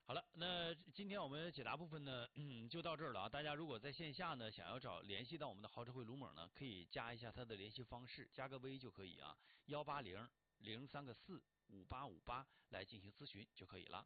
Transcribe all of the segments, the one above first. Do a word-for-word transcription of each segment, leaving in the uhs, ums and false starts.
好了，那今天我们解答部分呢，嗯，就到这儿了啊。大家如果在线下呢，想要找联系到我们的豪车会卢某呢，可以加一下他的联系方式，加个微就可以啊，幺八零零三个四五八五八来进行咨询就可以了。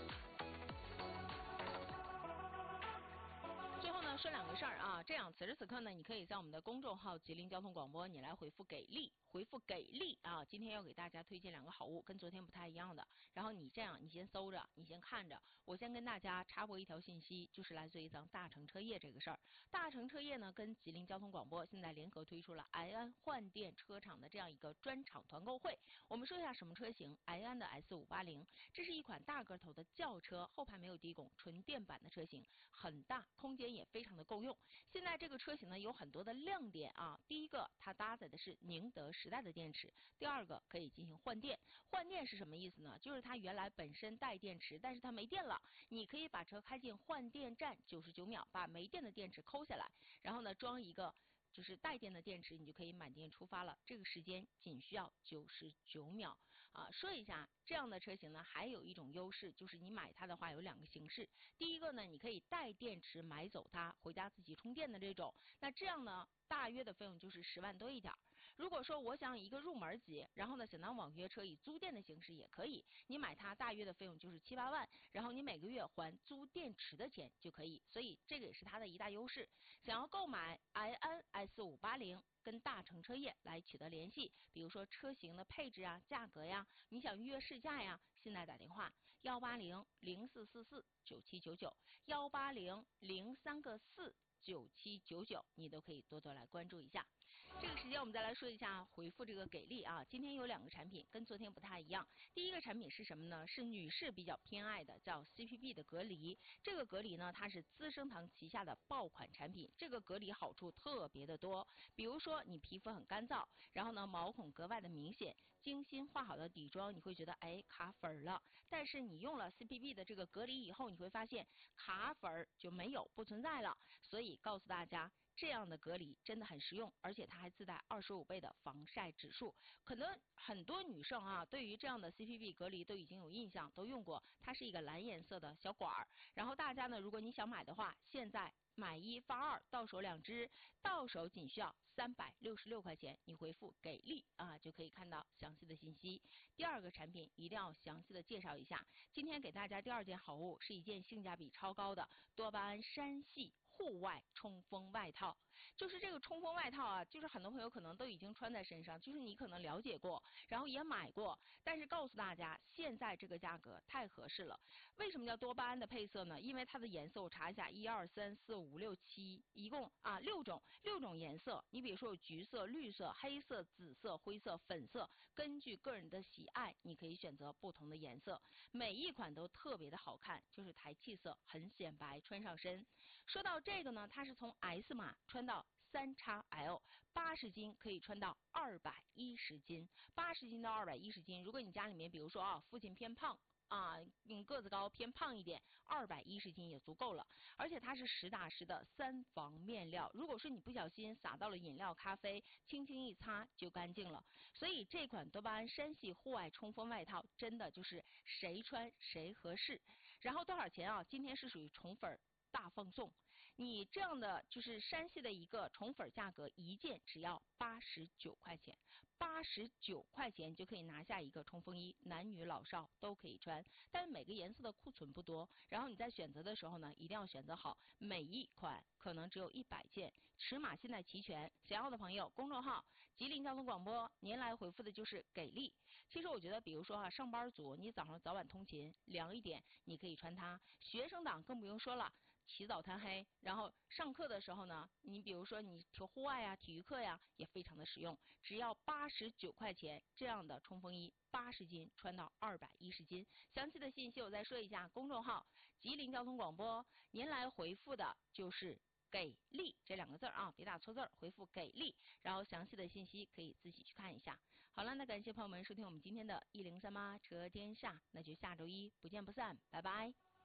最后呢，说两个事儿啊，这样此时此刻呢，你可以在我们的公众号吉林交通广播，你来回复给力。回复给力啊！今天要给大家推荐两个好物，跟昨天不太一样的。然后你这样，你先搜着，你先看着。我先跟大家插播一条信息，就是来自于咱大成车业这个事儿。大成车业呢，跟吉林交通广播现在联合推出了埃安换电车厂的这样一个专场团购会。我们说一下什么车型？埃安的 S 五八零，这是一款大个头的轿车，后排没有低拱，纯电版的车型，很大，空间也非常的够用。现在这个车型呢，有很多的亮点啊。第一个，它搭载的是宁德时代的电池，第二个可以进行换电。换电是什么意思呢？就是它原来本身带电池，但是它没电了，你可以把车开进换电站，九十九秒把没电的电池抠下来，然后呢装一个就是带电的电池，你就可以满电出发了。这个时间仅需要九十九秒啊。说一下这样的车型呢，还有一种优势，就是你买它的话有两个形式。第一个呢，你可以带电池买走它，回家自己充电的这种。那这样呢，大约的费用就是十万多一点。如果说我想一个入门级，然后呢想当网约车以租电的形式也可以，你买它大约的费用就是七八万，然后你每个月还租电池的钱就可以，所以这个也是它的一大优势。想要购买埃安 S 五八零。跟大成车业来取得联系，比如说车型的配置啊、价格呀，你想预约试驾呀，现在打电话幺八零零四四四九七九九，幺八零零三个四九七九九，你都可以多多来关注一下。这个时间我们再来说一下回复这个给力啊，今天有两个产品跟昨天不太一样。第一个产品是什么呢？是女士比较偏爱的，叫 C P B 的隔离。这个隔离呢，它是资生堂旗下的爆款产品。这个隔离好处特别的多，比如说你皮肤很干燥，然后呢毛孔格外的明显，精心画好的底妆你会觉得哎卡粉了，但是你用了 C P B 的这个隔离以后，你会发现卡粉就没有不存在了。所以告诉大家，这样的隔离真的很实用，而且它还自带二十五倍的防晒指数。可能很多女生啊，对于这样的 C P B 隔离都已经有印象，都用过。它是一个蓝颜色的小管儿。然后大家呢，如果你想买的话，现在买一发二，到手两支，到手仅需要三百六十六块钱。你回复给力啊，就可以看到详细的信息。第二个产品一定要详细的介绍一下。今天给大家第二件好物是一件性价比超高的多巴胺山系户外冲锋外套。就是这个冲锋外套啊，就是很多朋友可能都已经穿在身上，就是你可能了解过，然后也买过，但是告诉大家，现在这个价格太合适了。为什么叫多巴胺的配色呢？因为它的颜色我查一下，一二三四五六七，一共啊六种六种颜色。你比如说有橘色、绿色、黑色、紫色、灰色、粉色，根据个人的喜爱，你可以选择不同的颜色。每一款都特别的好看，就是台气色，很显白，穿上身。说到这个呢，它是从 S 码穿到三 X L， 八十斤可以穿到二百一十斤，八十斤到二百一十斤。如果你家里面比如说啊，父亲偏胖。啊，嗯，个子高偏胖一点，二百一十斤也足够了。而且它是实打实的三防面料，如果说你不小心洒到了饮料、咖啡，轻轻一擦就干净了。所以这款多巴胺山系户外冲锋外套真的就是谁穿谁合适。然后多少钱啊？今天是属于宠粉大放送，你这样的就是山系的一个宠粉价格，一件只要八十九块钱，八十九块钱就可以拿下一个冲锋衣，男女老少都可以穿。但是每个颜色的库存不多，然后你在选择的时候呢，一定要选择好，每一款可能只有一百件，尺码现在齐全。想要的朋友，公众号吉林交通广播，您来回复的就是给力。其实我觉得，比如说啊，上班族你早上早晚通勤凉一点，你可以穿它；学生党更不用说了。起早贪黑，然后上课的时候呢，你比如说你体户外呀、体育课呀，也非常的实用。只要八十九块钱，这样的冲锋衣八十斤穿到二百一十斤。详细的信息我再说一下，公众号吉林交通广播，您来回复的就是给力这两个字啊，别打错字，回复给力，然后详细的信息可以自己去看一下。好了，那感谢朋友们收听我们今天的一零三八车天下，那就下周一不见不散，拜拜。